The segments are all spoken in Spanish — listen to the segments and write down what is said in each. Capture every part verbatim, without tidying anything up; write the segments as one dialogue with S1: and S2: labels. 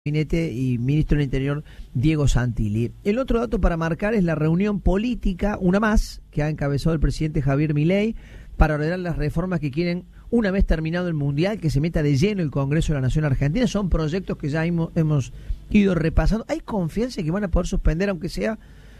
S1: Gabinete y ministro del Interior Diego Santilli. El otro dato para marcar es la reunión política, una más, que ha encabezado el presidente Javier Milei para ordenar las reformas que quieren, una vez terminado el Mundial, que se meta de lleno el Congreso de la Nación Argentina. Son proyectos que ya hemos, hemos ido repasando. ¿Hay confianza en que van a poder suspender, aunque sea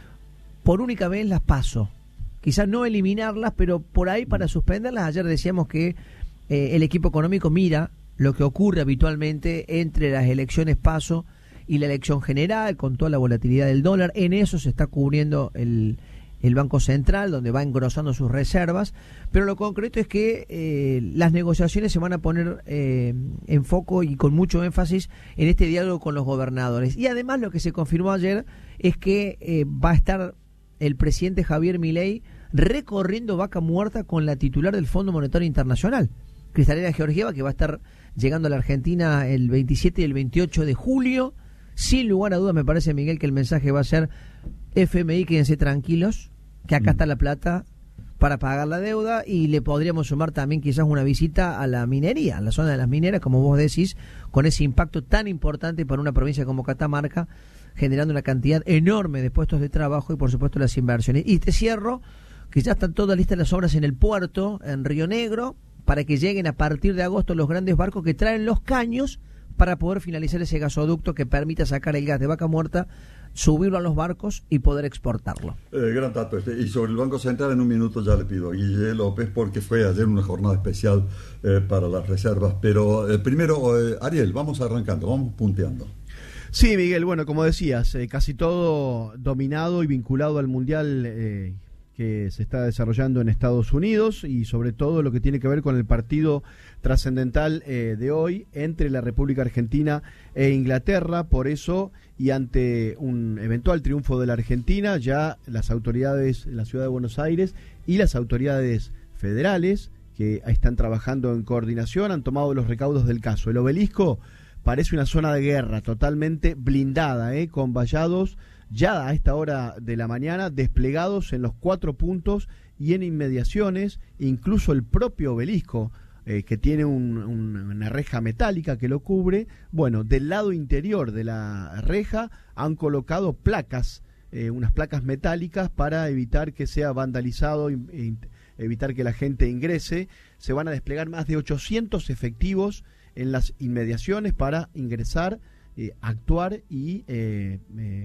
S1: por única vez, las PASO? Quizás no eliminarlas, pero por ahí para suspenderlas. Ayer decíamos que eh, el equipo económico mira lo que ocurre habitualmente entre las elecciones PASO y la elección general, con toda la volatilidad del dólar. En eso se está cubriendo el, el Banco Central, donde va engrosando sus reservas. Pero lo concreto es que eh, las negociaciones se van a poner eh, en foco y con mucho énfasis en este diálogo con los gobernadores. Y además lo que se confirmó ayer es que eh, va a estar el presidente Javier Milei recorriendo vaca muerta con la titular del Fondo Monetario Internacional, Kristalina Georgieva, que va a estar llegando a la Argentina el veintisiete y el veintiocho de julio. Sin lugar a dudas, me parece, Miguel, que el mensaje va a ser: F M I, quédense tranquilos, que acá mm. está la plata para pagar la deuda. Y le podríamos sumar también quizás una visita a la minería, a la zona de las mineras, como vos decís, con ese impacto tan importante para una provincia como Catamarca, generando una cantidad enorme de puestos de trabajo y, por supuesto, las inversiones. Y te cierro, que ya están todas listas las obras en el puerto, en Río Negro, para que lleguen a partir de agosto los grandes barcos que traen los caños para poder finalizar ese gasoducto que permita sacar el gas de vaca muerta, subirlo a los barcos y poder exportarlo.
S2: Eh, gran dato este. Y sobre el Banco Central, en un minuto ya le pido a Guille López, porque fue ayer una jornada especial eh, para las reservas. Pero eh, primero, eh, Ariel, vamos arrancando, vamos punteando.
S3: Sí, Miguel, bueno, como decías, eh, casi todo dominado y vinculado al Mundial eh, que se está desarrollando en Estados Unidos, y sobre todo lo que tiene que ver con el partido trascendental eh, de hoy entre la República Argentina e Inglaterra. Por eso, y ante un eventual triunfo de la Argentina, ya las autoridades en la ciudad de Buenos Aires y las autoridades federales, que están trabajando en coordinación, han tomado los recaudos del caso. El obelisco parece una zona de guerra totalmente blindada, eh, con vallados ya a esta hora de la mañana desplegados en los cuatro puntos y en inmediaciones. Incluso el propio obelisco, eh, que tiene un, un, una reja metálica que lo cubre, bueno, del lado interior de la reja han colocado placas, eh, unas placas metálicas para evitar que sea vandalizado, e evitar que la gente ingrese. Se van a desplegar más de ochocientos efectivos en las inmediaciones para ingresar, eh, actuar y eh, eh,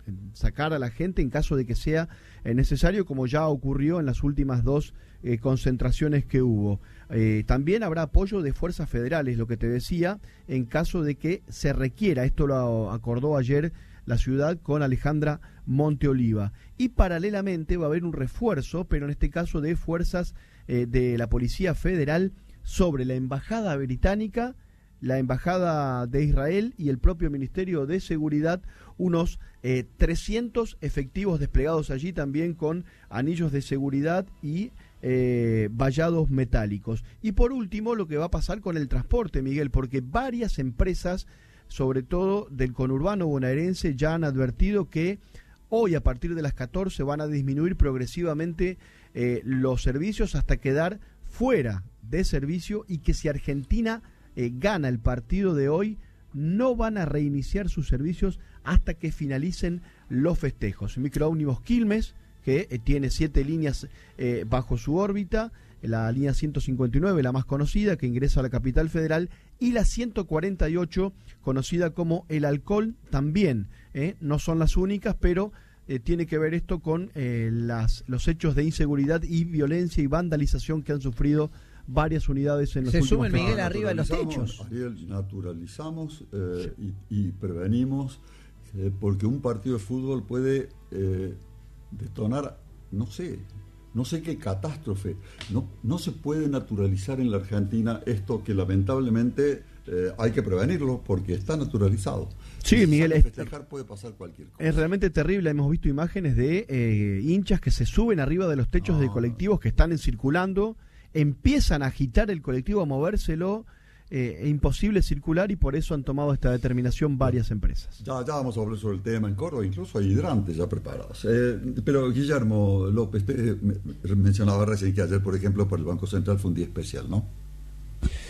S3: sacar a la gente en caso de que sea necesario, como ya ocurrió en las últimas dos eh, concentraciones que hubo. Eh, también habrá apoyo de fuerzas federales, lo que te decía, en caso de que se requiera. Esto lo acordó ayer la ciudad con Alejandra Monteoliva. Y paralelamente va a haber un refuerzo, pero en este caso de fuerzas eh, de la Policía Federal, sobre la Embajada Británica, la Embajada de Israel y el propio Ministerio de Seguridad. Unos eh, trescientos efectivos desplegados allí, también con anillos de seguridad y eh, vallados metálicos. Y por último, lo que va a pasar con el transporte, Miguel, porque varias empresas, sobre todo del conurbano bonaerense, ya han advertido que hoy, a partir de las catorce, van a disminuir progresivamente eh, los servicios hasta quedar fuera de servicio, y que si Argentina eh, gana el partido de hoy, no van a reiniciar sus servicios hasta que finalicen los festejos. Microómnibus Quilmes, que eh, tiene siete líneas eh, bajo su órbita, la línea ciento cincuenta y nueve, la más conocida, que ingresa a la capital federal, y la ciento cuarenta y ocho, conocida como El Alcohol, también, eh, no son las únicas, pero eh, tiene que ver esto con eh, las, los hechos de inseguridad y violencia y vandalización que han sufrido varias unidades en los
S1: Se
S3: últimos
S1: suben, Miguel, arriba de los techos.
S2: Ariel, naturalizamos eh, y, y prevenimos, eh, porque un partido de fútbol puede eh, detonar, no sé, no sé qué catástrofe. No, no se puede naturalizar en la Argentina esto que lamentablemente eh, hay que prevenirlo, porque está naturalizado.
S3: Sí,
S2: si
S3: Miguel,
S2: es, festejar, puede pasar cualquier cosa.
S3: Es realmente terrible. Hemos visto imágenes de eh, hinchas que se suben arriba de los techos ah. de colectivos que están circulando, empiezan a agitar el colectivo, a movérselo, eh, imposible circular, y por eso han tomado esta determinación varias empresas.
S2: Ya, ya vamos a hablar sobre el tema en Córdoba, incluso hay hidrantes ya preparados. Eh, pero Guillermo López, te, me, mencionaba recién que ayer, por ejemplo, para el Banco Central fue un día especial, ¿no?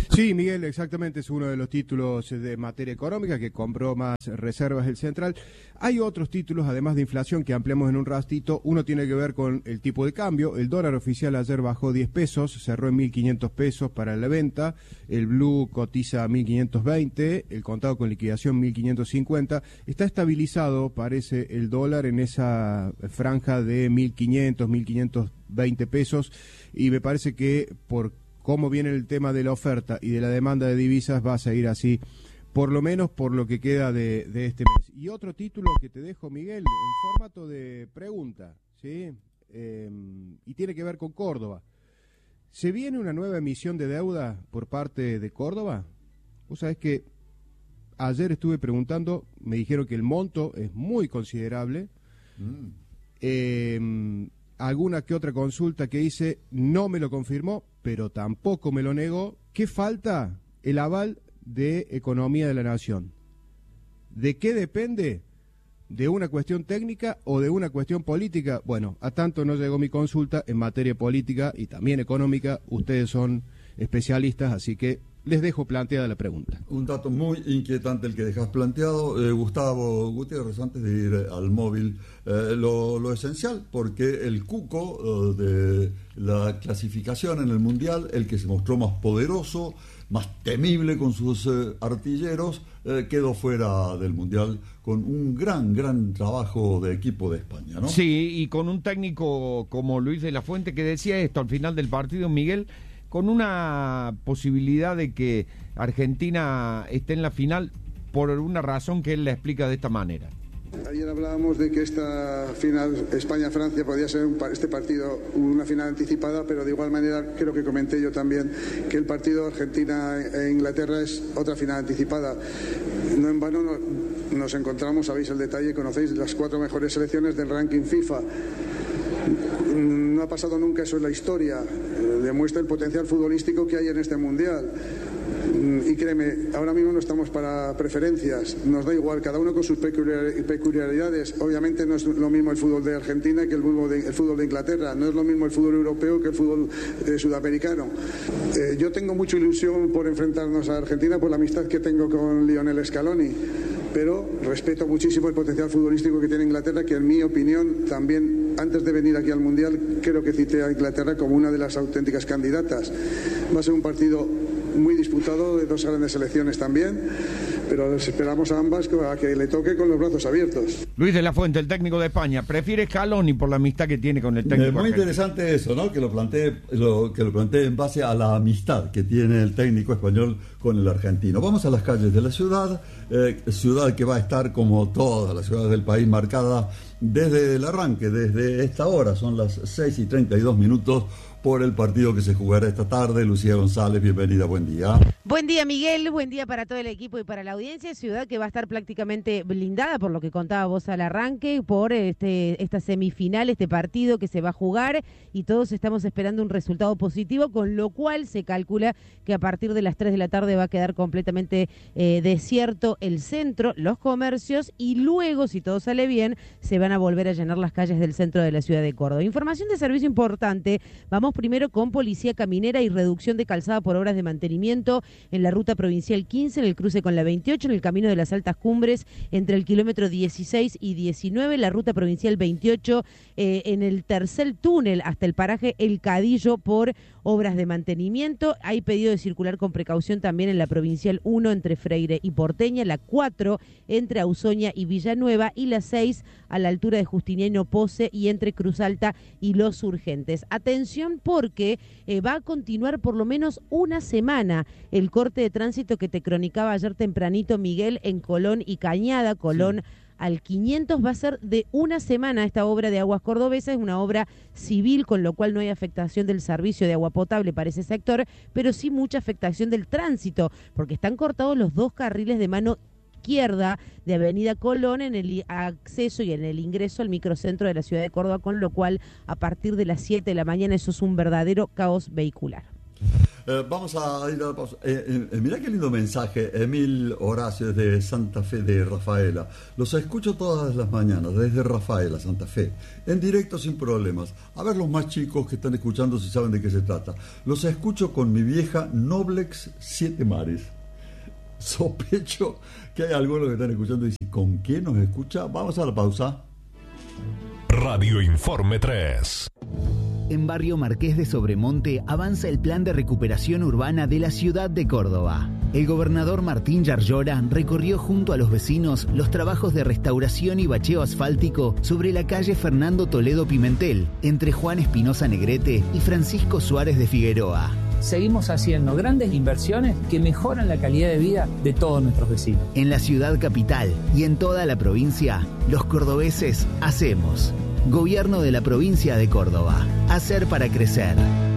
S4: Sí, Miguel, exactamente, es uno de los títulos de materia económica que compró más reservas el Central. Hay otros títulos, además de inflación, que ampliamos en un ratito. Uno tiene que ver con el tipo de cambio. El dólar oficial ayer bajó diez pesos, cerró en mil quinientos pesos para la venta. El blue cotiza a mil quinientos veinte, el contado con liquidación mil quinientos cincuenta. Está estabilizado, parece, el dólar en esa franja de mil quinientos, mil quinientos veinte pesos, y me parece que por cómo viene el tema de la oferta y de la demanda de divisas va a seguir así, por lo menos por lo que queda de, de este mes. Y otro título que te dejo, Miguel, en formato de pregunta, ¿sí? Eh, y tiene que ver con Córdoba. ¿Se viene una nueva emisión de deuda por parte de Córdoba? Vos sabés que ayer estuve preguntando, me dijeron que el monto es muy considerable. Mm. Eh, alguna que otra consulta que hice no me lo confirmó, pero tampoco me lo negó. ¿Qué falta? El aval de Economía de la Nación. ¿De qué depende? ¿De una cuestión técnica o de una cuestión política? Bueno, a tanto no llegó mi consulta en materia política y también económica. Ustedes son especialistas, así que les dejo planteada la pregunta.
S2: Un dato muy inquietante el que dejas planteado, eh, Gustavo Gutiérrez, antes de ir al móvil, eh, lo, lo esencial, porque el cuco eh, de la clasificación en el Mundial, el que se mostró más poderoso, más temible con sus eh, artilleros, eh, quedó fuera del Mundial con un gran, gran trabajo de equipo de España, ¿no?
S5: Sí, y con un técnico como Luis de la Fuente que decía esto al final del partido, Miguel, con una posibilidad de que Argentina esté en la final por una razón que él la explica de esta manera.
S6: Ayer hablábamos de que esta final España-Francia podía ser un, este partido una final anticipada, pero de igual manera creo que comenté yo también que el partido Argentina e Inglaterra es otra final anticipada. No en vano no, nos encontramos, sabéis el detalle, conocéis las cuatro mejores selecciones del ranking FIFA. No ha pasado nunca eso en la historia. Eh, demuestra el potencial futbolístico que hay en este mundial. Y créeme, ahora mismo no estamos para preferencias, nos da igual, cada uno con sus peculiaridades. Obviamente no es lo mismo el fútbol de Argentina que el fútbol de, el fútbol de Inglaterra, no es lo mismo el fútbol europeo que el fútbol eh, sudamericano. Eh, yo tengo mucha ilusión por enfrentarnos a Argentina por la amistad que tengo con Lionel Scaloni, pero respeto muchísimo el potencial futbolístico que tiene Inglaterra, que en mi opinión también, antes de venir aquí al Mundial, creo que cité a Inglaterra como una de las auténticas candidatas. Va a ser un partido muy disputado, de dos grandes selecciones también, pero les esperamos a ambas a que le toque con los brazos abiertos.
S5: Luis de la Fuente, el técnico de España, prefiere Scaloni por la amistad que tiene con el técnico
S2: Es muy
S5: argentino.
S2: interesante eso, ¿no? Que lo plantee, lo, que lo plantee en base a la amistad que tiene el técnico español con el argentino. Vamos a las calles de la ciudad, eh, ciudad que va a estar como todas las ciudades del país marcada desde el arranque, desde esta hora, son las seis y treinta y dos minutos, por el partido que se jugará esta tarde. Lucía González, bienvenida, buen día.
S7: Buen día, Miguel, buen día para todo el equipo y para la audiencia. Ciudad que va a estar prácticamente blindada, por lo que contaba vos al arranque, por este esta semifinal, este partido que se va a jugar, y todos estamos esperando un resultado positivo, con lo cual se calcula que a partir de las tres de la tarde va a quedar completamente eh, desierto el centro, los comercios, y luego, si todo sale bien, se van a volver a llenar las calles del centro de la ciudad de Córdoba. Información de servicio importante, vamos primero con Policía Caminera y reducción de calzada por obras de mantenimiento en la ruta provincial quince, en el cruce con la veintiocho, en el camino de las Altas Cumbres, entre el kilómetro dieciséis y diecinueve, la ruta provincial veintiocho, eh, en el tercer túnel hasta el paraje El Cadillo por obras de mantenimiento. Hay pedido de circular con precaución también en la provincial uno entre Freire y Porteña, la cuatro entre Ausonia y Villanueva, y la seis a la altura de Justiniano Pose y entre Cruz Alta y Los Urgentes. Atención, porque eh, va a continuar por lo menos una semana el corte de tránsito que te cronicaba ayer tempranito, Miguel, en Colón y Cañada. Colón sí. Al quinientos va a ser de una semana esta obra de Aguas Cordobesas, es una obra civil, con lo cual no hay afectación del servicio de agua potable para ese sector, pero sí mucha afectación del tránsito, porque están cortados los dos carriles de mano izquierda de Avenida Colón en el acceso y en el ingreso al microcentro de la ciudad de Córdoba, con lo cual a partir de las siete de la mañana eso es un verdadero caos vehicular.
S2: Eh, vamos a ir a la pausa. Eh, eh, mirá qué lindo mensaje, Emil Horacio desde Santa Fe de Rafaela. Los escucho todas las mañanas, desde Rafaela, Santa Fe, en directo sin problemas. A ver los más chicos que están escuchando si saben de qué se trata. Los escucho con mi vieja Noblex Siete Mares. Sospecho que hay algunos que están escuchando y dicen, ¿con quién nos escucha? Vamos a la pausa.
S8: Radio Informe tres.
S9: En Barrio Marqués de Sobremonte avanza el plan de recuperación urbana de la ciudad de Córdoba. El gobernador Martín Yarlora recorrió junto a los vecinos los trabajos de restauración y bacheo asfáltico sobre la calle Fernando Toledo Pimentel, entre Juan Espinosa Negrete y Francisco Suárez de Figueroa.
S10: Seguimos haciendo grandes inversiones que mejoran la calidad de vida de todos nuestros vecinos.
S9: En la ciudad capital y en toda la provincia, los cordobeses hacemos. Gobierno de la provincia de Córdoba. Hacer para crecer.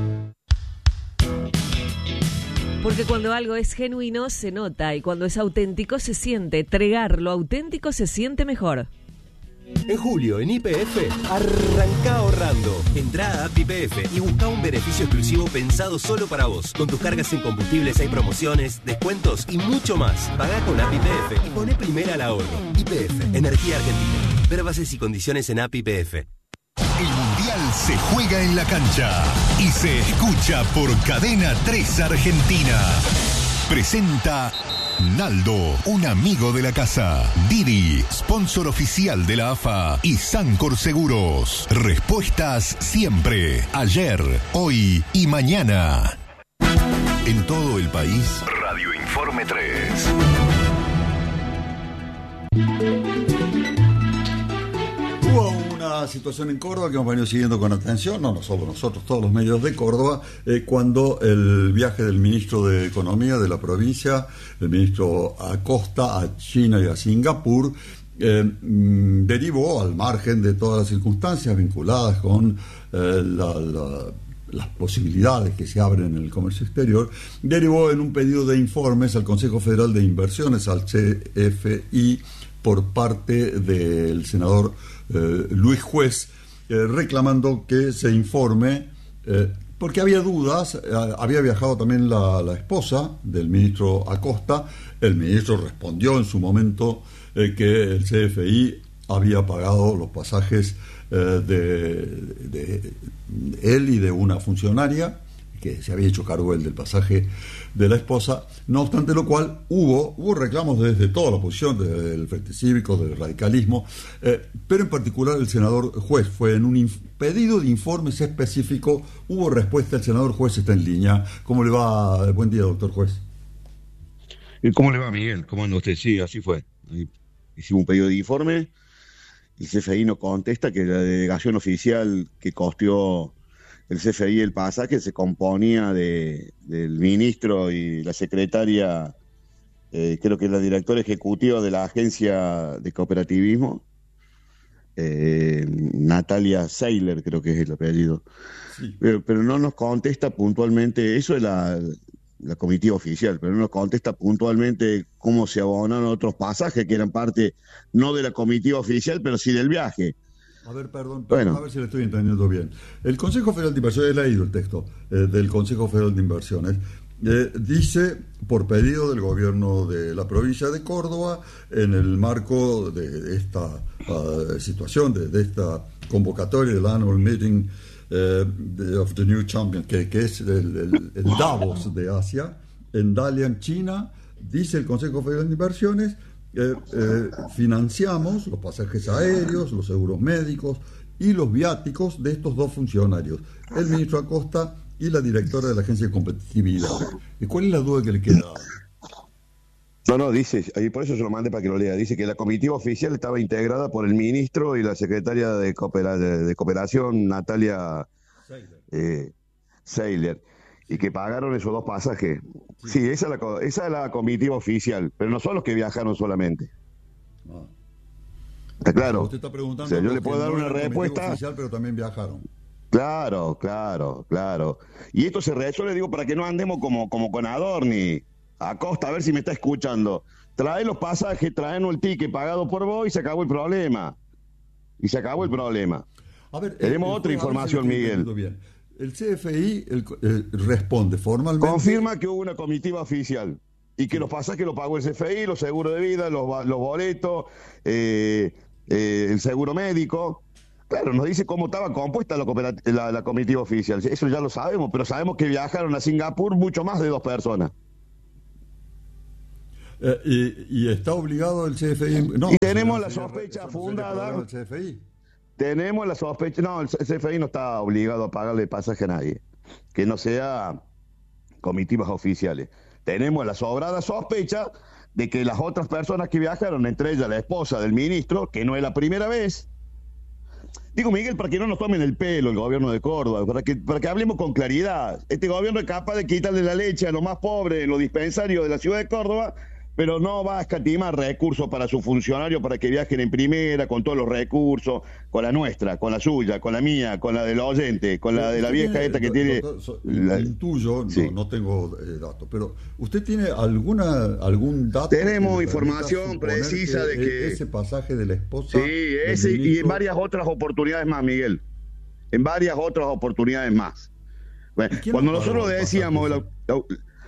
S11: Porque cuando algo es genuino se nota y cuando es auténtico se siente. Tregar lo auténtico se siente mejor.
S12: En julio, en Y P F, arranca ahorrando. Entrá a App Y P F y busca un beneficio exclusivo pensado solo para vos. Con tus cargas en combustibles hay promociones, descuentos y mucho más. Pagá con App Y P F y poné primera al ahorro. Y P F, Energía Argentina. Ver bases y condiciones en App Y P F.
S8: El Mundial se juega en la cancha y se escucha por Cadena tres Argentina. Presenta Naldo, un amigo de la casa. Didi, sponsor oficial de la A F A. Y Sancor Seguros. Respuestas siempre. Ayer, hoy y mañana. En todo el país, Radio Informe tres.
S2: Hubo una situación en Córdoba que hemos venido siguiendo con atención, no, no solo nosotros, todos los medios de Córdoba, eh, cuando el viaje del ministro de Economía de la provincia, el ministro Acosta, a China y a Singapur, eh, mm, derivó, al margen de todas las circunstancias vinculadas con eh, la, la, las posibilidades que se abren en el comercio exterior, derivó en un pedido de informes al Consejo Federal de Inversiones, al C F I, por parte del senador eh, Luis Juez, eh, reclamando que se informe, eh, porque había dudas. eh, había viajado también la, la esposa del ministro Acosta. El ministro respondió en su momento eh, que el C F I había pagado los pasajes eh, de, de, de él y de una funcionaria, que se había hecho cargo él del pasaje de la esposa. No obstante lo cual, hubo hubo reclamos desde toda la oposición, desde el Frente Cívico, del radicalismo, eh, pero en particular el senador Juez fue en un inf- pedido de informes específico. Hubo respuesta, el senador Juez está en línea. ¿Cómo le va? Buen día, doctor Juez.
S13: ¿Cómo le va, Miguel? ¿Cómo anda usted? Sí, así fue. Hicimos un pedido de informe, el C F I nos contesta que la delegación oficial que costeó el C F I el pasaje se componía de, del ministro y la secretaria, eh, creo que la directora ejecutiva de la agencia de cooperativismo, eh, Natalia Seiler, creo que es el apellido. Sí. Pero, pero no nos contesta puntualmente, eso es la, la comitiva oficial, pero no nos contesta puntualmente cómo se abonaron otros pasajes que eran parte no de la comitiva oficial, pero sí del viaje.
S2: A ver, perdón, perdón bueno. A ver si le estoy entendiendo bien. El Consejo Federal de Inversiones, he leído el texto eh, del Consejo Federal de Inversiones, eh, dice, por pedido del gobierno de la provincia de Córdoba, en el marco de esta uh, situación, de, de esta convocatoria del Annual Meeting uh, de, of the New Champions, que, que es el, el, el Davos de Asia, en Dalian, China, dice el Consejo Federal de Inversiones, Eh, eh, financiamos los pasajes aéreos, los seguros médicos y los viáticos de estos dos funcionarios, el ministro Acosta y la directora de la Agencia de Competitividad. ¿Y cuál es la duda que le queda?
S13: No, no, dice, y por eso se lo mandé para que lo lea, dice que la comitiva oficial estaba integrada por el ministro y la secretaria de, coopera, de, de Cooperación, Natalia eh, Seiler, y que pagaron esos dos pasajes. Sí, esa es, la, esa es la comitiva oficial, pero no son los que viajaron solamente. Ah. ¿Está claro?
S2: Usted está preguntando,
S13: o sea, yo le puedo dar una respuesta.
S2: Oficial, pero también viajaron.
S13: Claro, claro, claro. Y esto se resuelve, digo, para que no andemos como, como con Adorni. Acosta, a ver si me está escuchando. Trae los pasajes, traenos el ticket pagado por vos y se acabó el problema. Y se acabó el problema.
S2: A ver,
S13: Tenemos
S2: eh,
S13: otra información,
S2: Miguel.
S13: Miguel.
S2: El C F I el, el, responde formalmente.
S13: Confirma que hubo una comitiva oficial y que los pasajes los pagó el C F I, los seguros de vida, los, los boletos, eh, eh, el seguro médico. Claro, nos dice cómo estaba compuesta la, la, la comitiva oficial. Eso ya lo sabemos, pero sabemos que viajaron a Singapur mucho más de dos personas.
S2: Eh, y, y está obligado el C F I. No,
S13: y tenemos la sospecha fundada.
S2: El C F I.
S13: Tenemos la sospecha. No, el C F I no está obligado a pagarle pasaje a nadie que no sea comitivas oficiales. Tenemos la sobrada sospecha de que las otras personas que viajaron, entre ellas la esposa del ministro, que no es la primera vez. Digo, Miguel, para que no nos tomen el pelo el gobierno de Córdoba, para que, para que hablemos con claridad. Este gobierno es capaz de quitarle la leche a los más pobres en los dispensarios de la ciudad de Córdoba, pero no va a escatimar recursos para sus funcionarios para que viajen en primera, con todos los recursos, con la nuestra, con la suya, con la mía, con la del oyente, con la de la vieja tiene, esta que tiene...
S2: Doctor, la, intuyo, sí. no, no tengo eh, datos, pero ¿usted tiene alguna algún dato?
S13: Tenemos información precisa de que...
S2: Ese pasaje de la esposa...
S13: Sí, ese ministro... y en varias otras oportunidades más, Miguel. En varias otras oportunidades más. Bueno, cuando nosotros decíamos... La, la,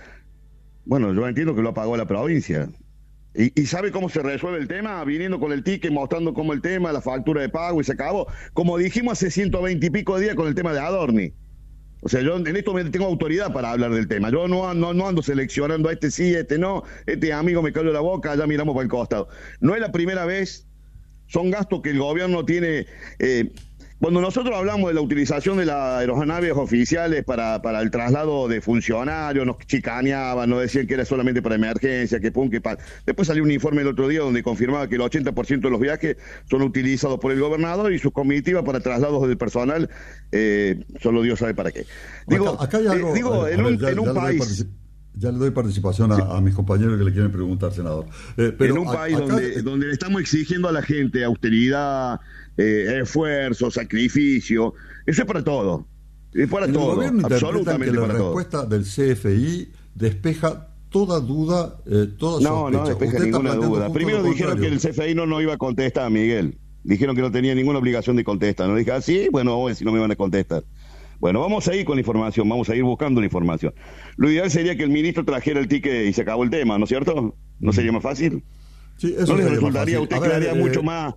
S13: Bueno, yo entiendo que lo pagó la provincia. ¿Y, ¿Y sabe cómo se resuelve el tema? Viniendo con el ticket, mostrando cómo el tema, la factura de pago y se acabó. Como dijimos hace ciento veinte y pico de días con el tema de Adorni. O sea, yo en esto tengo autoridad para hablar del tema. Yo no, no, no ando seleccionando a este sí, a este no, este amigo me cayó la boca, ya miramos para el costado. No es la primera vez, son gastos que el gobierno tiene... Eh, Cuando nosotros hablamos de la utilización de las aeronaves oficiales para, para el traslado de funcionarios, nos chicaneaban, nos decían que era solamente para emergencia, que pum, que pan. Después salió un informe el otro día donde confirmaba que el ochenta por ciento de los viajes son utilizados por el gobernador y sus comitivas para traslados del personal, eh, solo Dios sabe para qué. Digo,
S2: acá, acá hay algo,
S13: eh, digo
S2: eh,
S13: en,
S2: ver,
S13: un,
S2: ya,
S13: en un país...
S2: Ya le doy participación a, a mis compañeros que le quieren preguntar, senador. Eh, pero
S13: en un país
S2: acá,
S13: donde, donde le estamos exigiendo a la gente austeridad, eh, esfuerzo, sacrificio, eso es para todo. Es para todo.
S2: El gobierno
S13: absolutamente
S2: que la
S13: para
S2: respuesta
S13: todo.
S2: del C F I despeja toda duda, eh, toda
S13: no,
S2: sospecha.
S13: No, despeja
S2: Usted
S13: ninguna duda. Primero dijeron que el C F I no, no iba a contestar, Miguel. Dijeron que no tenía ninguna obligación de contestar. No dije, ah, sí, bueno, hoy si no me van a contestar. Bueno, vamos a ir con la información, vamos a ir buscando la información. Lo ideal sería que el ministro trajera el ticket y se acabó el tema, ¿no es cierto? ¿No sería más fácil?
S2: Sí, eso
S13: ¿No le
S2: fácil.
S13: resultaría a usted que haría eh... mucho más,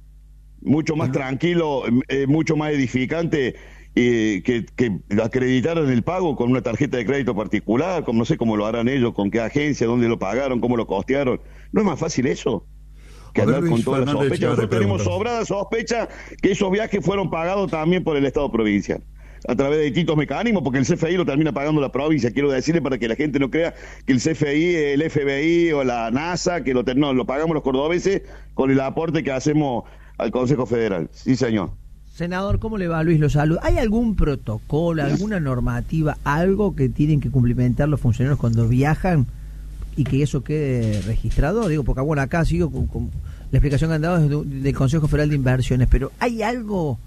S13: mucho más tranquilo, eh, mucho más edificante eh, que, que acreditaran el pago con una tarjeta de crédito particular, como no sé cómo lo harán ellos, con qué agencia, dónde lo pagaron, cómo lo costearon? ¿No es más fácil eso? Que andar con toda la sospecha. Nosotros tenemos sobrada sospecha que esos viajes fueron pagados también por el Estado provincial, a través de distintos mecanismos, porque el C F I lo termina pagando la provincia. Quiero decirle para que la gente no crea que el C F I, el F B I o la NASA, que lo, no, lo pagamos los cordobeses con el aporte que hacemos al Consejo Federal. Sí, señor.
S1: Senador, ¿cómo le va? Luis lo saluda. ¿Hay algún protocolo, alguna normativa, algo que tienen que cumplimentar los funcionarios cuando viajan y que eso quede registrado? Digo, porque bueno, acá sigo con, con la explicación que han dado desde, del Consejo Federal de Inversiones, pero ¿hay algo...?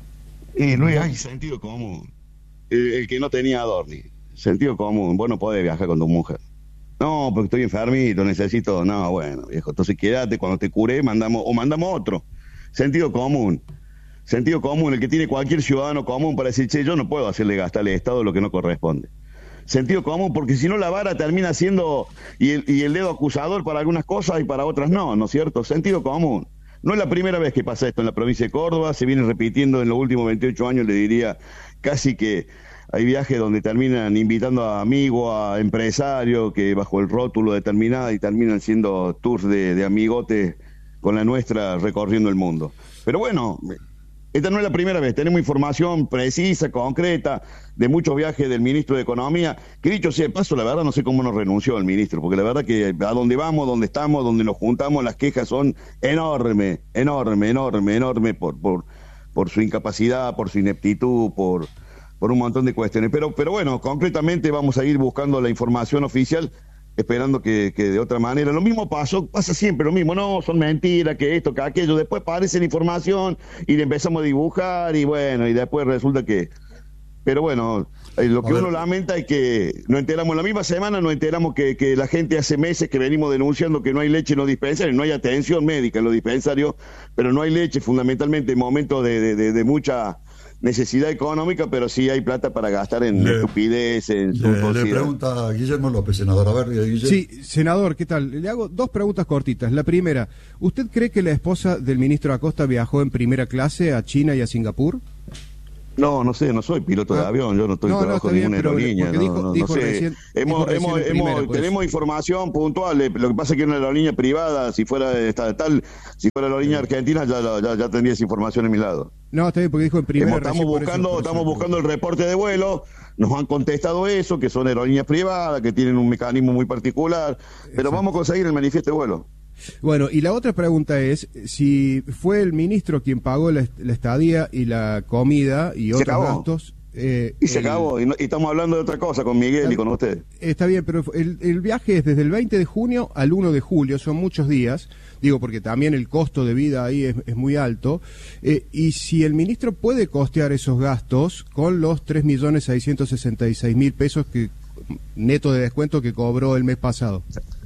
S13: Eh, no hay sentido común. El, el que no tenía Adorni. Sentido común. Vos no podés viajar con tu mujer. No, porque estoy enfermito, necesito... No, bueno, viejo, entonces quédate, cuando te cure, mandamos o mandamos otro. Sentido común. Sentido común, el que tiene cualquier ciudadano común para decir, che, yo no puedo hacerle gastar al Estado lo que no corresponde. Sentido común, porque si no la vara termina siendo... Y el, y el dedo acusador para algunas cosas y para otras no, ¿no es cierto? Sentido común. No es la primera vez que pasa esto en la provincia de Córdoba, se viene repitiendo en los últimos veintiocho años, le diría, casi que hay viajes donde terminan invitando a amigos, a empresarios, que bajo el rótulo determinado y terminan siendo tours de, de amigotes con la nuestra recorriendo el mundo. Pero bueno, esta no es la primera vez, tenemos información precisa, concreta, de muchos viajes del ministro de Economía, que dicho sea de paso, la verdad no sé cómo nos renunció el ministro, porque la verdad que a donde vamos, donde estamos, donde nos juntamos, las quejas son enormes, enorme, enorme, enorme por, por, por su incapacidad, por su ineptitud, por, por un montón de cuestiones. Pero, pero bueno, concretamente vamos a ir buscando la información oficial, esperando que, que de otra manera. Lo mismo pasó, pasa siempre lo mismo, no, son mentiras, que esto, que aquello, después aparece la información y le empezamos a dibujar y bueno, y después resulta que... Pero bueno, eh, lo que uno lamenta es que nos enteramos la misma semana, nos enteramos que, que la gente hace meses que venimos denunciando que no hay leche en los dispensarios, no hay atención médica en los dispensarios, pero no hay leche fundamentalmente en momentos de, de, de, de mucha necesidad económica, pero sí hay plata para gastar en le, estupidez, en
S2: le, le pregunta a Guillermo López, senador. A ver, Guillermo.
S4: Sí, senador, ¿qué tal? Le hago dos preguntas cortitas. La primera, ¿usted cree que la esposa del ministro Acosta viajó en primera clase a China y a Singapur?
S13: No, no sé, no soy piloto ah. de avión, yo no estoy
S4: no,
S13: trabajo
S4: no,
S13: en ninguna
S4: bien,
S13: aerolínea, no,
S4: dijo,
S13: no,
S4: dijo
S13: no sé.
S4: Recién,
S13: hemos, hemos, hemos, primera, tenemos información puntual, lo que pasa es que una aerolínea privada, si fuera esta, tal, si fuera la aerolínea argentina, ya, ya, ya tendría esa información en mi lado.
S4: No, está bien, porque dijo en primera.
S13: Hemos, estamos buscando, eso, estamos buscando el reporte de vuelo, nos han contestado eso, que son aerolíneas privadas, que tienen un mecanismo muy particular, pero Exacto. vamos a conseguir el manifiesto de vuelo.
S4: Bueno, y la otra pregunta es si fue el ministro quien pagó la, la estadía y la comida y otros gastos.
S13: Eh, y se el, acabó, y, no, y estamos hablando de otra cosa con Miguel está, y con usted.
S4: Está bien, pero el, el viaje es desde el veinte de junio al uno de julio, son muchos días, digo porque también el costo de vida ahí es, es muy alto, eh, y si el ministro puede costear esos gastos con los tres millones seiscientos sesenta y seis mil pesos que neto de descuento que cobró el mes pasado.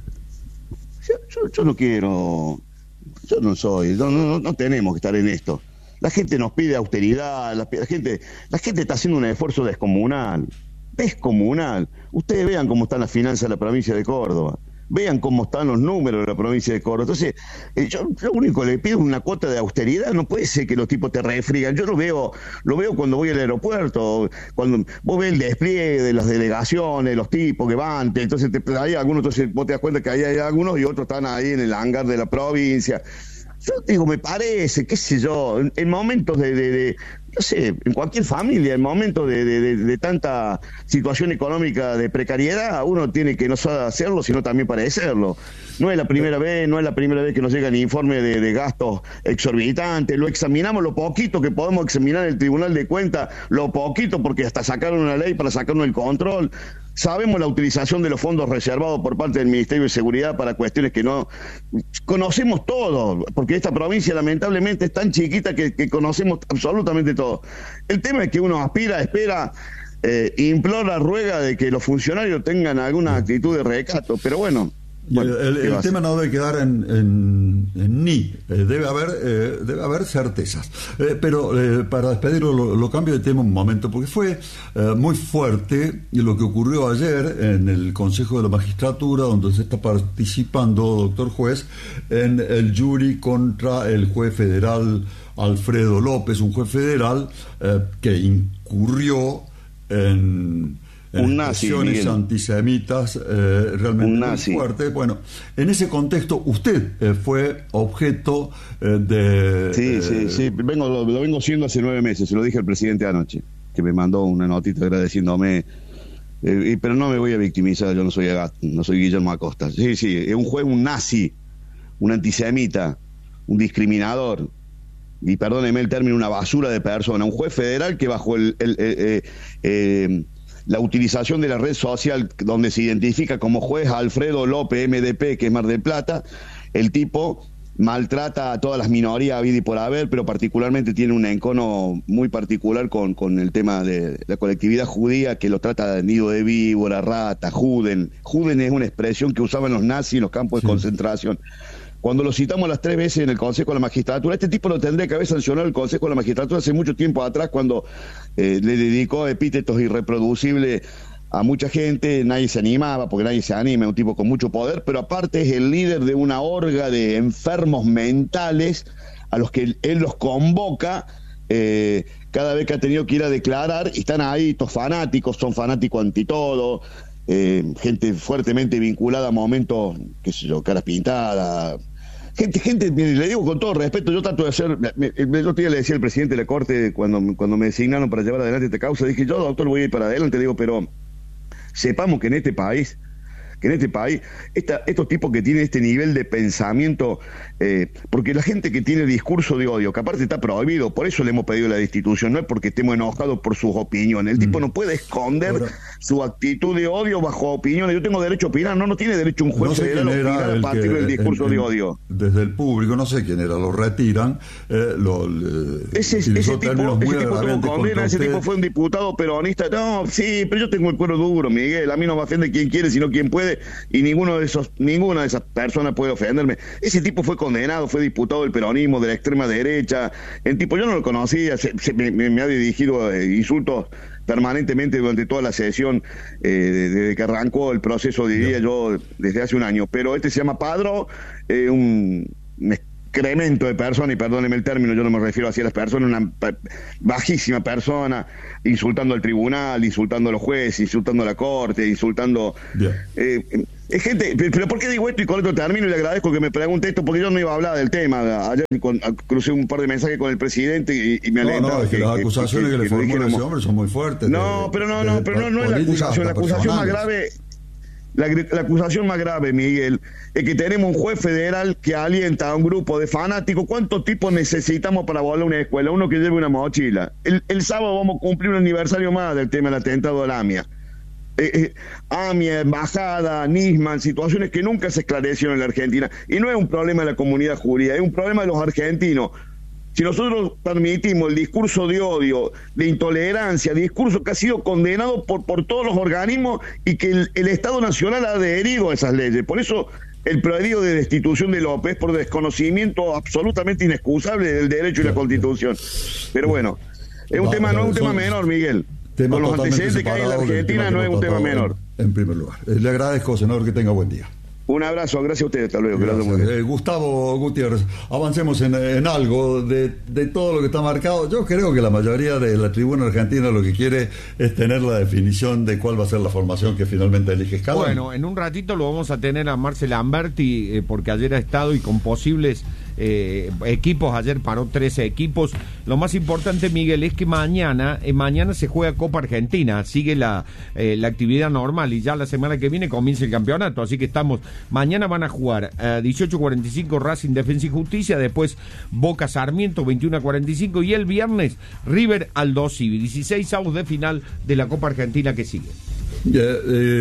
S13: Yo, yo, yo no quiero, yo no soy, no, no, no tenemos que estar en esto. La gente nos pide austeridad, la, la gente la gente está haciendo un esfuerzo descomunal, descomunal. Ustedes vean cómo están las finanzas de la provincia de Córdoba, vean cómo están los números de la provincia de Córdoba. Entonces, eh, yo lo único que le pido es una cuota de austeridad. No puede ser que los tipos te refrigan. Yo lo veo lo veo cuando voy al aeropuerto, cuando vos ves el despliegue de las delegaciones, los tipos que van, te, entonces te, hay algunos, entonces vos te das cuenta que ahí hay algunos y otros están ahí en el hangar de la provincia. Yo digo, me parece, qué sé yo, en, en momentos de, de, de, no sé, en cualquier familia, en momentos de, de, de, de tanta situación económica de precariedad, uno tiene que no solo hacerlo, sino también padecerlo. No es la primera vez, no es la primera vez que nos llegan informes de, de gastos exorbitantes, lo examinamos lo poquito que podemos examinar en el Tribunal de Cuentas, lo poquito, porque hasta sacaron una ley para sacarnos el control. Sabemos la utilización de los fondos reservados por parte del Ministerio de Seguridad para cuestiones que no conocemos todo, porque esta provincia lamentablemente es tan chiquita que, que conocemos absolutamente todo. El tema es que uno aspira, espera, eh, implora, ruega de que los funcionarios tengan alguna actitud de recato, pero bueno. Bueno,
S2: el, el tema no debe quedar en, en, en ni, eh, debe haber eh, debe haber certezas. Eh, pero eh, para despedirlo lo, lo cambio de tema un momento, porque fue eh, muy fuerte lo que ocurrió ayer en el Consejo de la Magistratura, donde se está participando, doctor juez, en el jury contra el juez federal Alfredo López, un juez federal eh, que incurrió en...
S13: un nazi,
S2: expresiones antisemitas eh, realmente muy fuertes. Bueno, en ese contexto usted eh, fue objeto eh, de...
S13: Sí,
S2: eh,
S13: sí, sí, vengo, lo, lo vengo siendo hace nueve meses, se lo dije al presidente anoche, que me mandó una notita agradeciéndome, eh, y, pero no me voy a victimizar, yo no soy no soy Guillermo Acosta. Sí, sí, es un juez, un nazi, un antisemita, un discriminador, y perdóneme el término, una basura de persona, un juez federal que bajo el... el, el eh, eh, la utilización de la red social donde se identifica como juez Alfredo López M D P, que es Mar del Plata, el tipo maltrata a todas las minorías habidas y por haber, pero particularmente tiene un encono muy particular con, con el tema de la colectividad judía, que lo trata de nido de víbora, rata, juden. Juden es una expresión que usaban los nazis en los campos sí. de concentración. Cuando lo citamos las tres veces en el Consejo de la Magistratura, este tipo lo tendría que haber sancionado el Consejo de la Magistratura hace mucho tiempo atrás, cuando eh, le dedicó epítetos irreproducibles a mucha gente. Nadie se animaba, porque nadie se anima, es un tipo con mucho poder, pero aparte es el líder de una horga de enfermos mentales a los que él los convoca eh, cada vez que ha tenido que ir a declarar, y están ahí estos fanáticos, son fanáticos anti todo. Eh, gente fuertemente vinculada a momentos, qué sé yo, caras pintadas, gente, gente, le digo con todo respeto, yo trato de hacer, el otro día le decía al presidente de la Corte, cuando, cuando me designaron para llevar adelante esta causa, dije, yo doctor voy a ir para adelante, digo, pero sepamos que en este país, que en este país, esta, estos tipos que tienen este nivel de pensamiento, eh, porque la gente que tiene discurso de odio, que aparte está prohibido, por eso le hemos pedido la destitución, no es porque estemos enojados por sus opiniones, el mm. tipo no puede esconder Ahora, su actitud de odio bajo opiniones. Yo tengo derecho a opinar, no, no tiene derecho un juez
S2: no sé
S13: federal a opinar a partir que, del discurso en, en, de odio.
S2: Desde el público, no sé quién era, lo retiran, eh, lo, le,
S13: ese, ese tipo, ese tipo tuvo condena, ese tipo fue un diputado peronista, no, sí, pero yo tengo el cuero duro, Miguel, a mí no me ofende quien quiere, sino quien puede. nombre y ninguno de esos, ninguna de esas personas puede ofenderme. Ese tipo fue condenado, fue diputado del peronismo, de la extrema derecha. El tipo yo no lo conocía, se, se, me, me ha dirigido eh, insultos permanentemente durante toda la sesión, eh, desde que arrancó el proceso, diría yo, desde hace un año. Pero este se llama Padro, eh, un, un excremento de persona, y perdóneme el término, yo no me refiero así a las personas, una bajísima persona, insultando al tribunal, insultando a los jueces, insultando a la corte, insultando... Eh, es gente, pero ¿por qué digo esto? Y con esto termino y le agradezco que me pregunte esto, porque yo no iba a hablar del tema. Ayer con, crucé un par de mensajes con el presidente y, y me alentaba.
S2: No, no, es que, que las acusaciones que, que, que, que le formula ese hombre son muy fuertes.
S13: No,
S2: de,
S13: pero no, no, pero no, no es la acusación. La acusación más grave... La, la acusación más grave, Miguel, es que tenemos un juez federal que alienta a un grupo de fanáticos. ¿Cuántos tipos necesitamos para volar una escuela? Uno que lleve una mochila. El, el sábado vamos a cumplir un aniversario más del tema del atentado al AMIA. Eh, eh, AMIA, Embajada, Nisman, situaciones que nunca se esclarecieron en la Argentina. Y no es un problema de la comunidad judía, es un problema de los argentinos. Si nosotros permitimos el discurso de odio, de intolerancia, discurso que ha sido condenado por, por todos los organismos y que el, el Estado Nacional ha adherido a esas leyes. Por eso el pedido de destitución de López por desconocimiento absolutamente inexcusable del derecho y la Constitución. Pero bueno, es un tema, no es un tema menor, Miguel. Con los antecedentes que hay en la Argentina no es un tema menor.
S2: En, en primer lugar. Le agradezco, senador, que tenga buen día.
S13: Un abrazo, gracias a ustedes, hasta luego.
S2: Gracias. Eh, Gustavo Gutiérrez, avancemos en, en algo de, de todo lo que está marcado. Yo creo que la mayoría de la tribuna argentina lo que quiere es tener la definición de cuál va a ser la formación que finalmente elige Scaloni.
S5: Bueno, en un ratito lo vamos a tener a Marcel Lamberti, eh, porque ayer ha estado y con posibles eh, equipos, ayer paró trece equipos. Lo más importante, Miguel, es que mañana eh, mañana se juega Copa Argentina, sigue la, eh, la actividad normal y ya la semana que viene comienza el campeonato, así que estamos... Mañana van a jugar a eh, dieciocho cuarenta y cinco Racing, Defensa y Justicia, después Boca Sarmiento veintiuno cuarenta y cinco y el viernes River Aldo Civi, dieciséis avos de final de la Copa Argentina que sigue.
S2: Eh,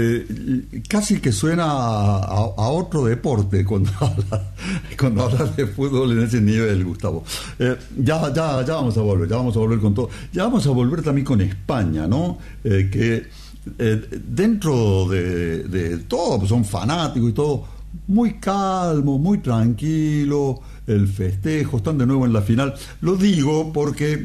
S2: eh, casi que suena a, a, a otro deporte cuando habla, cuando habla de fútbol en ese nivel, Gustavo. Eh, ya, ya, ya vamos a volver, ya vamos a volver con todo. Ya vamos a volver también con España, ¿no? Eh, que Eh, dentro de, de todo, pues son fanáticos y todo, muy calmo, muy tranquilo, el festejo, están de nuevo en la final. Lo digo porque,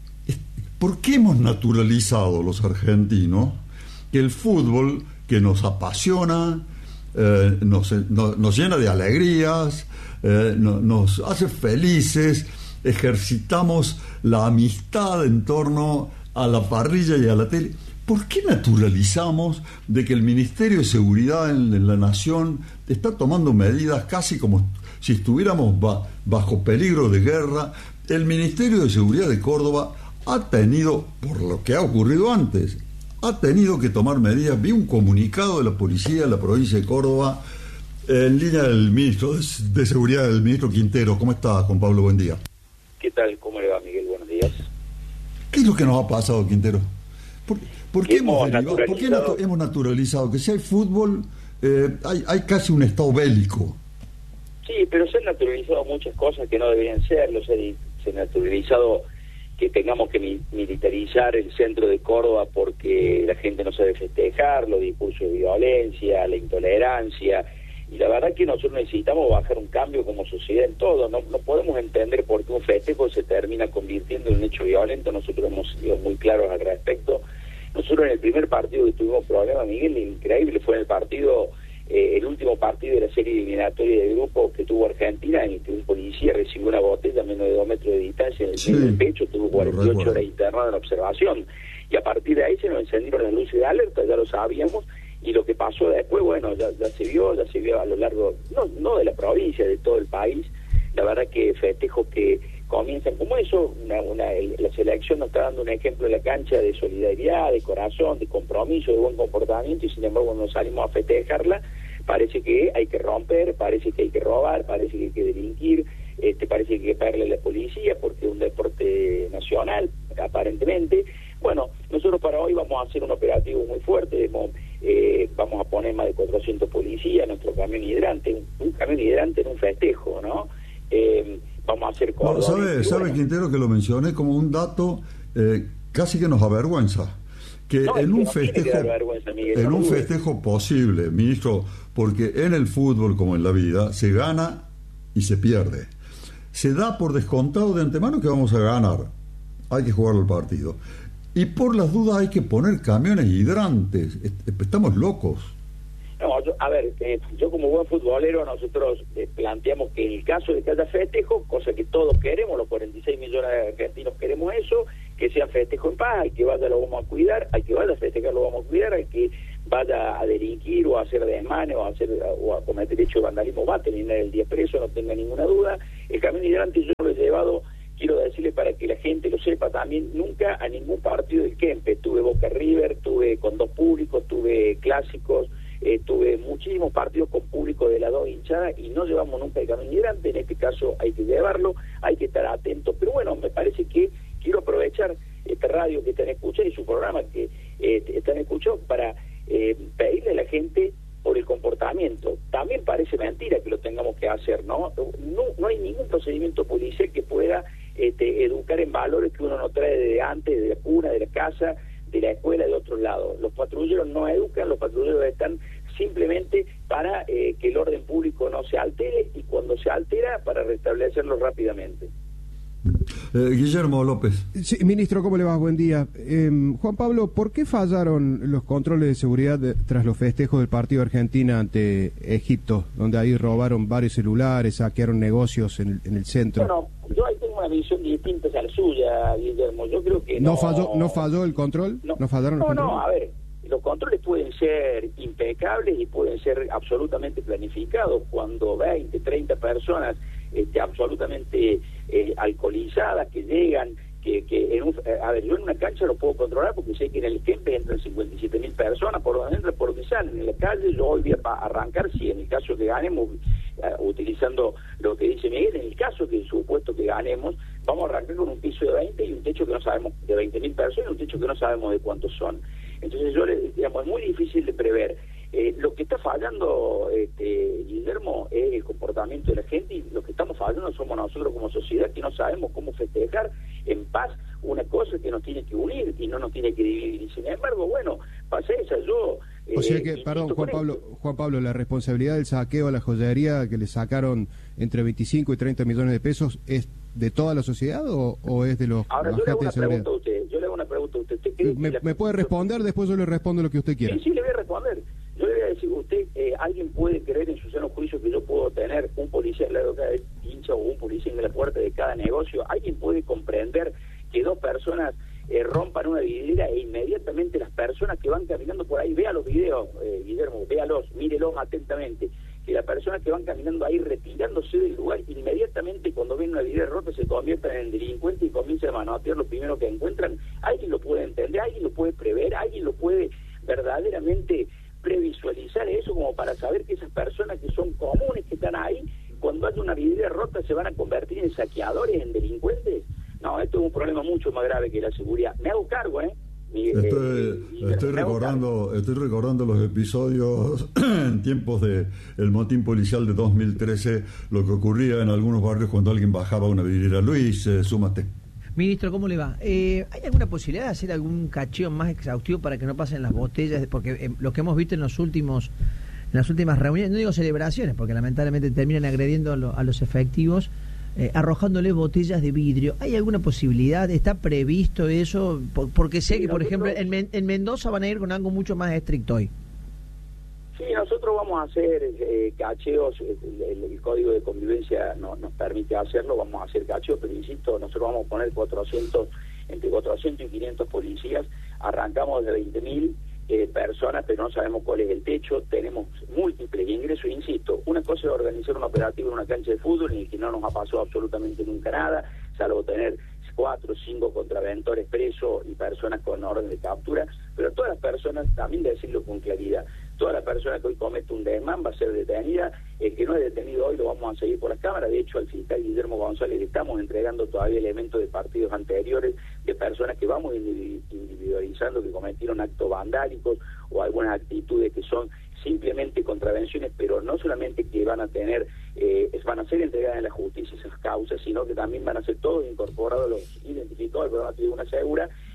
S2: porque hemos naturalizado los argentinos que el fútbol que nos apasiona, eh, nos, no, nos llena de alegrías, eh, no, nos hace felices, ejercitamos la amistad en torno a la parrilla y a la tele. ¿Por qué naturalizamos de que el Ministerio de Seguridad en, en la Nación está tomando medidas casi como si estuviéramos ba, bajo peligro de guerra? El Ministerio de Seguridad de Córdoba ha tenido, por lo que ha ocurrido antes, ha tenido que tomar medidas. Vi un comunicado de la policía de la provincia de Córdoba en línea del ministro de, de Seguridad, del ministro Quintero. ¿Cómo está, Juan Pablo? Buen día.
S14: ¿Qué tal? ¿Cómo le va, Miguel? Buenos días.
S2: ¿Qué es lo que nos ha pasado, Quintero? ¿Por, ¿por qué, hemos, derivado, ¿por qué natu- hemos naturalizado que si hay fútbol eh, hay, hay casi un estado bélico?
S14: Sí, pero se han naturalizado muchas cosas que no deberían serlo. Se, se ha naturalizado que tengamos que mi, militarizar el centro de Córdoba porque la gente no sabe festejar, los discursos de violencia, la intolerancia. Y la verdad que nosotros necesitamos bajar un cambio como sociedad en todo. No, no podemos entender por qué un festejo se termina convirtiendo en un hecho violento. Nosotros hemos sido muy claros al respecto. Nosotros en el primer partido que tuvimos problemas, Miguel, increíble, fue en el partido, eh, el último partido de la serie eliminatoria de grupo que tuvo Argentina, en que un policía recibió una botella a menos de dos metros de distancia en el sí, medio del pecho, tuvo cuarenta y ocho horas internado en observación. Y a partir de ahí se nos encendieron las luces de alerta, ya lo sabíamos. Y lo que pasó después, bueno, ya, ya se vio, ya se vio a lo largo, no, no de la provincia, de todo el país. La verdad que festejos que comienzan como eso, una, una, el, la selección nos está dando un ejemplo en la cancha de solidaridad, de corazón, de compromiso, de buen comportamiento, y sin embargo cuando salimos a festejarla, parece que hay que romper, parece que hay que robar, parece que hay que delinquir, este, parece que hay que pegarle a la policía porque es un deporte nacional, aparentemente. Bueno, nosotros para hoy vamos a hacer un operativo muy fuerte, hemos, eh, vamos a poner más de cuatrocientos policías, nuestro camión hidrante, un, un camión hidrante en un festejo, ¿no? Eh, vamos a hacer cordones.
S2: No, ¿Sabe, sabe bueno. Quintero, que lo mencioné como un dato eh, casi que nos avergüenza? que
S14: No,
S2: en
S14: es que
S2: un
S14: no tiene que
S2: festejo,
S14: dar vergüenza, Miguel,
S2: en
S14: no
S2: un
S14: dudes.
S2: festejo posible, ministro, porque en el fútbol como en la vida se gana y se pierde. Se da por descontado de antemano que vamos a ganar. Hay que jugar el partido. Y por las dudas hay que poner camiones hidrantes. Est- Estamos locos.
S14: No, yo- a ver, eh, yo como buen futbolero, nosotros eh, planteamos que en el caso de que haya festejo, cosa que todos queremos, los cuarenta y seis millones de argentinos queremos eso, que sea festejo en paz, al que vaya lo vamos a cuidar, al que vaya a festejar lo vamos a cuidar, al que vaya a delinquir o a hacer desmanes o a, hacer, o a cometer hecho de vandalismo va a terminar el día preso, no tenga ninguna duda. El camión hidrante yo lo he llevado, quiero decirle para que la gente lo sepa también, nunca a ningún partido del Kempe, tuve Boca River, tuve con dos públicos, tuve clásicos, eh, tuve muchísimos partidos con público de las dos hinchadas y no llevamos nunca el camión hidrante. En este caso hay que llevarlo, hay que estar atentos, pero bueno, me parece que quiero aprovechar esta radio que están escuchando y su programa que eh, están escuchando para eh, pedirle a la gente por el comportamiento. También parece mentira que lo tengamos que hacer, ¿no? No, no hay ningún procedimiento policial que pueda este, educar en valores que uno no trae de antes, de la cuna, de la casa, de la escuela, de otros lados. Los patrulleros no educan, los patrulleros están simplemente para eh, que el orden público no se altere y cuando se altera para restablecerlo rápidamente.
S2: Eh, Guillermo López.
S4: Sí, ministro, ¿cómo le va? Buen día. Eh, Juan Pablo, ¿por qué fallaron los controles de seguridad de- tras los festejos del partido de Argentina ante Egipto, donde ahí robaron varios celulares, saquearon negocios en el, en el centro?
S14: Bueno, yo ahí tengo una visión distinta a la suya, Guillermo. Yo creo que no...
S4: ¿No falló, no falló el control? ¿No, ¿No fallaron los
S14: No,
S4: controles?
S14: no, a ver, los controles pueden ser impecables y pueden ser absolutamente planificados. Cuando veinte, treinta personas este, absolutamente eh, alcoholizadas que llegan, que, que en un, eh, a ver, yo en una cancha lo puedo controlar porque sé que en el Kempe entran cincuenta y siete mil personas, por donde entran, por donde salen. En la calle yo hoy voy a pa- arrancar, si en el caso que ganemos, eh, utilizando lo que dice Miguel, en el caso que supuesto que ganemos, vamos a arrancar con un piso de veinte y un techo que no sabemos, de veinte mil personas, y un techo que no sabemos de cuántos son. Entonces yo le digamos, es muy difícil de prever. Eh, lo que está fallando, este, Guillermo, es el comportamiento de la gente, y lo que estamos fallando somos nosotros como sociedad, que no sabemos cómo festejar en paz una cosa que nos tiene que unir y no nos tiene que dividir. Y sin embargo, bueno, pasa esa, yo...
S4: O
S14: eh,
S4: sea que,
S14: insisto
S4: perdón,
S14: con
S4: Juan
S14: esto.
S4: Pablo, Juan Pablo, la responsabilidad del saqueo a la joyería que le sacaron entre veinticinco y treinta millones de pesos, ¿es de toda la sociedad o, o es de los
S14: Ahora yo le hago
S4: agentes
S14: una
S4: de seguridad?
S14: pregunta a usted, yo le hago una pregunta a usted. ¿Usted cree
S4: Me,
S14: que la-
S4: me puede responder, después yo le respondo lo que usted quiera.
S14: Sí, sí, le voy a responder. Yo le voy a decir, usted, eh, alguien puede creer en su sano juicio que yo puedo tener un policía al lado de cada hincha o un policía en la puerta de cada negocio. Alguien puede comprender que dos personas eh, rompan una vidriera e inmediatamente las personas que van caminando por ahí, vea los videos, eh, Guillermo, véalos, mírelos atentamente, que las personas que van caminando ahí retirándose del lugar, inmediatamente cuando ven una vidriera rota se conviertan en delincuentes y comienzan a manotear lo primero que encuentran. Alguien lo puede entender, alguien lo puede prever, alguien lo puede verdaderamente previsualizar eso como para saber que esas personas que son comunes, que están ahí, cuando haya una vidriera rota se van a convertir en saqueadores, en delincuentes. No, esto es un problema mucho más grave que la seguridad. Me hago cargo, ¿eh? Mi,
S2: Estoy,
S14: eh, Guillermo,
S2: estoy
S14: me hago
S2: recordando, estoy recordando los episodios en tiempos de el motín policial de dos mil trece, lo que ocurría en algunos barrios cuando alguien bajaba una vidriera. Luis, eh, súmate.
S1: Ministro, ¿cómo le va? Eh, ¿Hay alguna posibilidad de hacer algún cacheo más exhaustivo para que no pasen las botellas? Porque eh, lo que hemos visto en los últimos, en las últimas reuniones, no digo celebraciones, porque lamentablemente terminan agrediendo a, lo- a los efectivos, eh, arrojándoles botellas de vidrio. ¿Hay alguna posibilidad? ¿Está previsto eso? Por- porque sé
S14: Sí,
S1: que, por
S14: nosotros-
S1: ejemplo, en, Men- en Mendoza van a ir con algo mucho más estricto hoy.
S14: Sí, nosotros vamos a hacer eh, cacheos, el, el- el código de convivencia no, nos permite hacerlo, vamos a hacer cacheos, pero insisto, nosotros vamos a poner cuatrocientos, entre cuatrocientos y quinientos policías, arrancamos de veinte mil eh, personas, pero no sabemos cuál es el techo, tenemos múltiples ingresos, insisto, una cosa es organizar un operativo en una cancha de fútbol en el que no nos ha pasado absolutamente nunca nada, salvo tener cuatro o cinco contraventores presos y personas con orden de captura, pero todas las personas, también decirlo con claridad, toda la persona que hoy comete un desmán va a ser detenida, el que no es detenido hoy lo vamos a seguir por las cámaras, de hecho al fiscal Guillermo González le estamos entregando todavía elementos de partidos anteriores, de personas que vamos individu- individualizando que cometieron actos vandálicos o algunas actitudes que son simplemente contravenciones, pero no solamente que van a tener, eh, van a ser entregadas en la justicia esas causas, sino que también van a ser todos incorporados, los identificados al programa de una segura,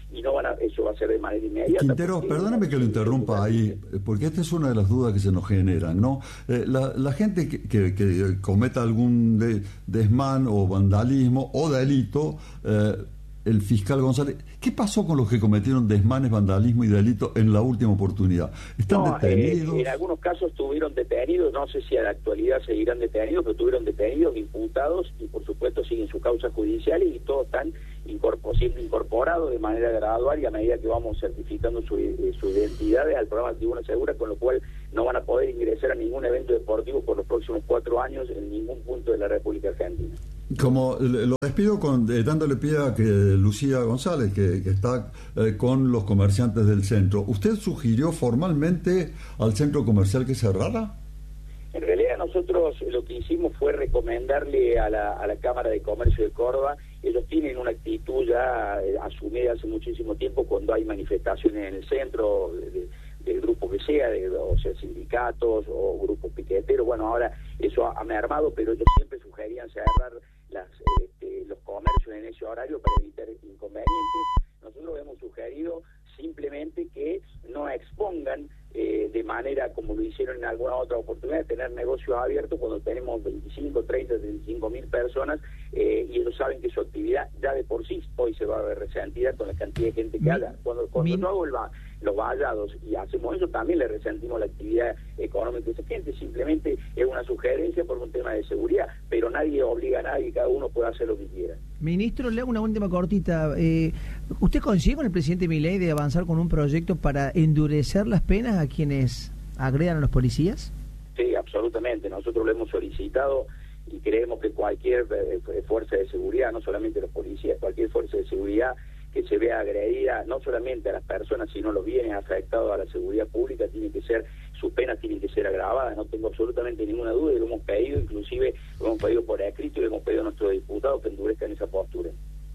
S14: y no van a, eso va a ser de manera inmediata.
S2: Quintero, perdóname que lo interrumpa ahí, porque esta es una de las dudas que se nos generan, ¿no? Eh, la, la gente que, que, que cometa algún de, desmán o vandalismo o delito, eh, el fiscal González, ¿qué pasó con los que cometieron desmanes, vandalismo y delito en la última oportunidad? ¿Están
S14: no,
S2: detenidos?
S14: Eh, en algunos casos estuvieron detenidos, no sé si a la actualidad seguirán detenidos, pero estuvieron detenidos, imputados y por supuesto siguen sus causas judiciales y todos están incorpor siendo incorporados de manera gradual y a medida que vamos certificando su, eh, su identidades al programa Tribuna Segura, con lo cual no van a poder ingresar a ningún evento deportivo por los próximos cuatro años en ningún punto de la República Argentina.
S2: Como lo despido con, eh, dándole pie a que Lucía González, que, que está eh, con los comerciantes del centro, ¿usted sugirió formalmente al centro comercial que cerrara?
S14: En realidad nosotros lo que hicimos fue recomendarle a la, a la Cámara de Comercio de Córdoba. Ellos tienen una actitud ya eh, asumida hace muchísimo tiempo cuando hay manifestaciones en el centro, de, del grupo que sea, de, o sea, sindicatos o grupos piqueteros. Bueno, ahora eso ha, ha mermado, pero ellos siempre sugerían cerrar las, este, los comercios en ese horario para evitar inconvenientes. Nosotros hemos sugerido simplemente que no expongan eh, de manera como lo hicieron en alguna otra oportunidad, de tener negocios abiertos cuando tenemos veinticinco, treinta, treinta y cinco mil personas eh, y ellos saben que su actividad ya de por sí hoy se va a ver resentida con la cantidad de gente que haya. Cuando, cuando no hago el va, los vallados y hacemos eso, también le resentimos la actividad económica de esa gente. Simplemente es una sugerencia por un tema de seguridad, pero nadie obliga a nadie, cada uno puede hacer lo que quiera.
S1: Ministro, le hago una última cortita. Eh, ¿Usted consigue con el presidente Milei de avanzar con un proyecto para endurecer las penas a quienes agredan a los policías?
S14: Sí, absolutamente. Nosotros lo hemos solicitado y creemos que cualquier eh, fuerza de seguridad, no solamente los policías, cualquier fuerza de seguridad que se vea agredida, no solamente a las personas, sino a los bienes afectados a la seguridad pública, tiene que ser, sus penas tienen que ser agravadas. No tengo absolutamente ninguna duda y lo hemos pedido, inclusive lo hemos pedido por escrito y lo hemos pedido a nuestros diputados que endurezcan esa postura.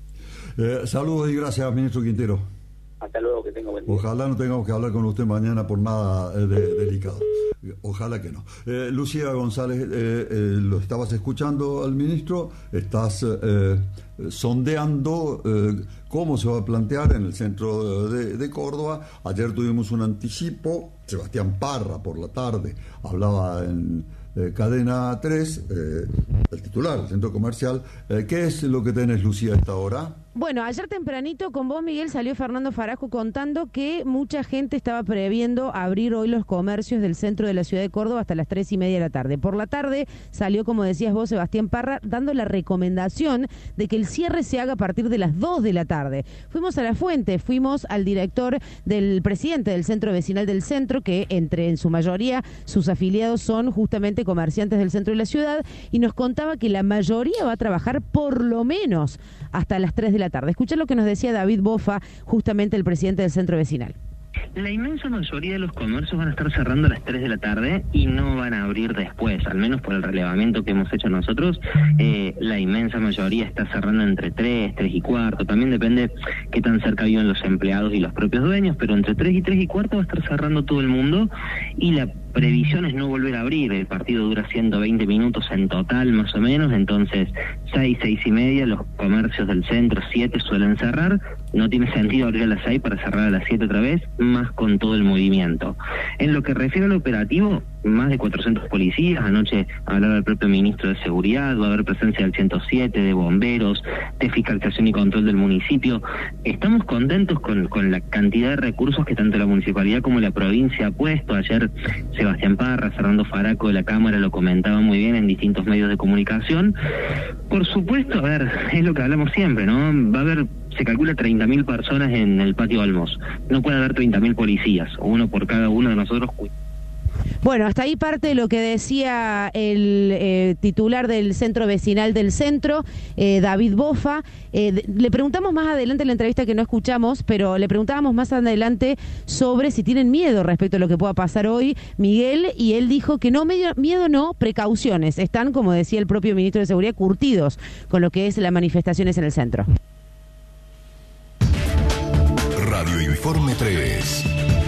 S2: Eh, saludos y gracias, ministro Quintero.
S14: Hasta luego, que tenga buen día.
S2: Ojalá no tengamos que hablar con usted mañana por nada eh, de, delicado. Ojalá que no. Eh, Lucía González, eh, eh, lo estabas escuchando al ministro, estás eh, sondeando eh, cómo se va a plantear en el centro de, de Córdoba. Ayer tuvimos un anticipo, Sebastián Parra por la tarde hablaba en eh, Cadena tres, eh, el titular del centro comercial. Eh, ¿Qué es lo que tenés, Lucía, a esta hora?
S7: Bueno, ayer tempranito con vos, Miguel, salió Fernando Farajo contando que mucha gente estaba previendo abrir hoy los comercios del centro de la ciudad de Córdoba hasta las tres y media de la tarde. Por la tarde salió, como decías vos, Sebastián Parra, dando la recomendación de que el cierre se haga a partir de las dos de la tarde. Fuimos a la fuente, fuimos al director del presidente del centro vecinal del centro, que entre en su mayoría sus afiliados son justamente comerciantes del centro de la ciudad, y nos contaba que la mayoría va a trabajar por lo menos hasta las tres de la tarde. Escuchá lo que nos decía David Bofa, justamente el presidente del centro vecinal.
S15: La inmensa mayoría de los comercios van a estar cerrando a las tres de la tarde y no van a abrir después, al menos por el relevamiento que hemos hecho nosotros. Eh, la inmensa mayoría está cerrando entre tres, tres y cuarto. También depende qué tan cerca viven los empleados y los propios dueños, pero entre tres y tres y cuarto va a estar cerrando todo el mundo y la previsión es no volver a abrir. El partido dura ciento veinte minutos en total, más o menos, entonces seis, seis y media, los comercios del centro, siete suelen cerrar. No tiene sentido abrir a las seis para cerrar a las siete otra vez, más con todo el movimiento. En lo que refiere al operativo, más de cuatrocientos policías. Anoche hablaba el propio ministro de Seguridad, va a haber presencia del ciento siete, de bomberos, de fiscalización y control del municipio. Estamos contentos con, con la cantidad de recursos que tanto la municipalidad como la provincia ha puesto. Ayer Sebastián Parra, Fernando Faraco de la Cámara lo comentaba muy bien en distintos medios de comunicación. Por supuesto, a ver, es lo que hablamos siempre, ¿no? Va a haber, se calcula treinta mil personas en el patio Olmos. No puede haber treinta mil policías, uno por cada uno de nosotros.
S7: Bueno, hasta ahí parte de lo que decía el eh, titular del centro vecinal del centro, eh, David Bofa. Eh, de, le preguntamos más adelante en la entrevista que no escuchamos, pero le preguntábamos más adelante sobre si tienen miedo respecto a lo que pueda pasar hoy, Miguel, y él dijo que no, medio, miedo no, precauciones. Están, como decía el propio ministro de Seguridad, curtidos con lo que es las manifestaciones en el centro.
S8: Radio Informe tres.